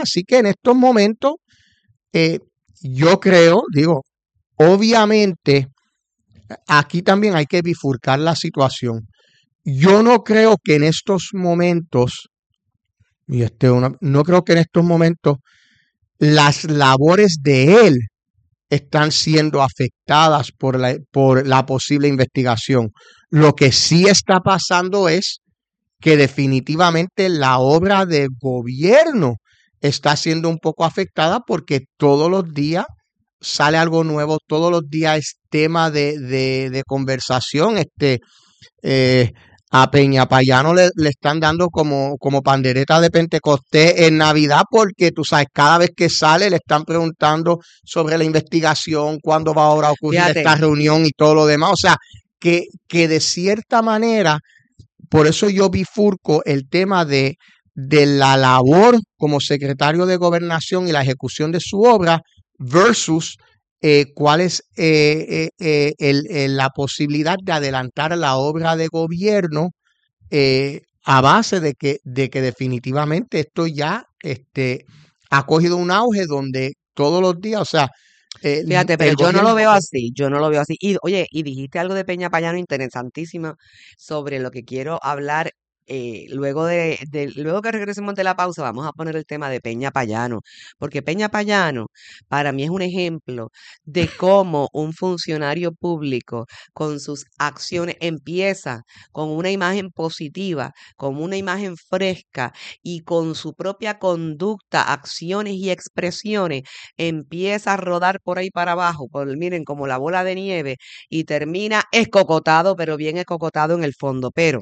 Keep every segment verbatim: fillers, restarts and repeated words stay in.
Así que en estos momentos, eh, yo creo, digo, obviamente, aquí también hay que bifurcar la situación. Yo no creo que en estos momentos, y este una, no creo que en estos momentos las labores de él están siendo afectadas por la, por la posible investigación. Lo que sí está pasando es que definitivamente la obra de gobierno está siendo un poco afectada porque todos los días sale algo nuevo, todos los días es tema de, de, de conversación. Este, eh, a Peña Payano le, le están dando como, como pandereta de Pentecostés en Navidad porque tú sabes, cada vez que sale le están preguntando sobre la investigación, cuándo va ahora a ocurrir Fíjate. esta reunión y todo lo demás. O sea, que, que de cierta manera, por eso yo bifurco el tema de, de la labor como secretario de Gobernación y la ejecución de su obra versus eh, cuál es eh, eh, eh, el, el, la posibilidad de adelantar la obra de gobierno eh, a base de que, de que definitivamente esto ya este, ha cogido un auge donde todos los días, o sea, el, Fíjate, pero el yo no gobierno... lo veo así, yo no lo veo así. Y oye, y dijiste algo de Peña Payano interesantísimo sobre lo que quiero hablar. Eh, luego de, de- luego que regresemos de la pausa, vamos a poner el tema de Peña Payano, porque Peña Payano para mí es un ejemplo de cómo un funcionario público con sus acciones empieza con una imagen positiva, con una imagen fresca y con su propia conducta, acciones y expresiones empieza a rodar por ahí para abajo, por, miren, como la bola de nieve, y termina escocotado, pero bien escocotado en el fondo. Pero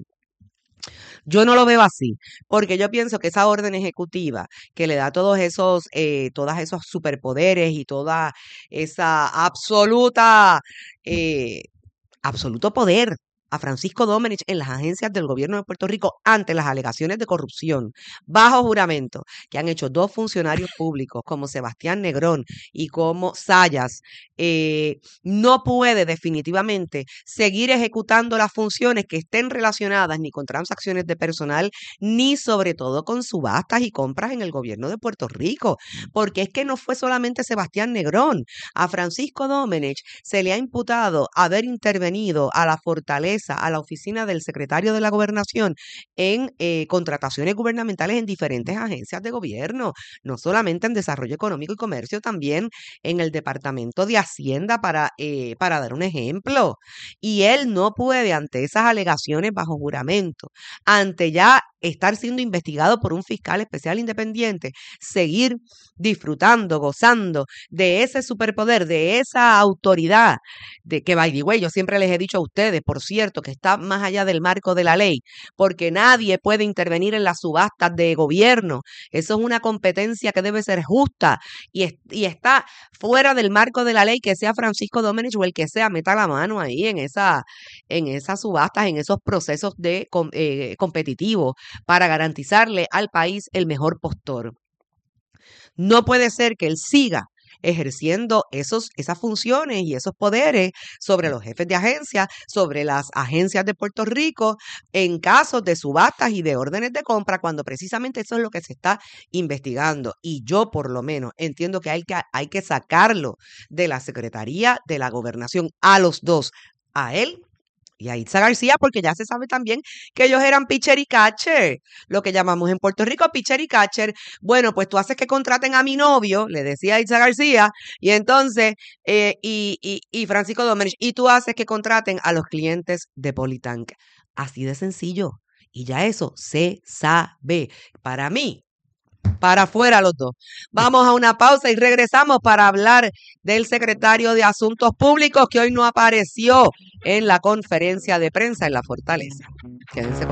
yo no lo veo así, porque yo pienso que esa orden ejecutiva que le da todos esos, eh, todos esos superpoderes y toda esa absoluta, eh, absoluto poder a Francisco Domenech en las agencias del gobierno de Puerto Rico ante las alegaciones de corrupción bajo juramento que han hecho dos funcionarios públicos como Sebastián Negrón y como Sayas, eh, no puede definitivamente seguir ejecutando las funciones que estén relacionadas ni con transacciones de personal ni sobre todo con subastas y compras en el gobierno de Puerto Rico, porque es que no fue solamente Sebastián Negrón. A Francisco Domenech se le ha imputado haber intervenido a la fortaleza, a la oficina del secretario de la Gobernación en eh, contrataciones gubernamentales en diferentes agencias de gobierno, no solamente en desarrollo económico y comercio, también en el Departamento de Hacienda, para, eh, para dar un ejemplo. Y él no puede, ante esas alegaciones bajo juramento, ante ya estar siendo investigado por un fiscal especial independiente, seguir disfrutando, gozando de ese superpoder, de esa autoridad, de que, by the way, yo siempre les he dicho a ustedes, por cierto, que está más allá del marco de la ley, porque nadie puede intervenir en las subastas de gobierno. Eso es una competencia que debe ser justa y, es, y está fuera del marco de la ley, que sea Francisco Domenech o el que sea, meta la mano ahí en, esa, en esas subastas, en esos procesos de eh, competitivos para garantizarle al país el mejor postor. No puede ser que él siga ejerciendo esos, esas funciones y esos poderes sobre los jefes de agencia, sobre las agencias de Puerto Rico, en casos de subastas y de órdenes de compra, cuando precisamente eso es lo que se está investigando. Y yo, por lo menos, entiendo que hay que, hay que sacarlo de la Secretaría de la Gobernación, a los dos, a él y a Itza García, porque ya se sabe también que ellos eran pitcher y catcher, lo que llamamos en Puerto Rico pitcher y catcher. Bueno, pues tú haces que contraten a mi novio, le decía Itza García, y entonces, eh, y, y, y Francisco Domenech, y tú haces que contraten a los clientes de Politank. Así de sencillo. Y ya eso se sabe. Para mí, para afuera los dos. Vamos a una pausa y regresamos para hablar del secretario de Asuntos Públicos que hoy no apareció en la conferencia de prensa en la Fortaleza. Quédense con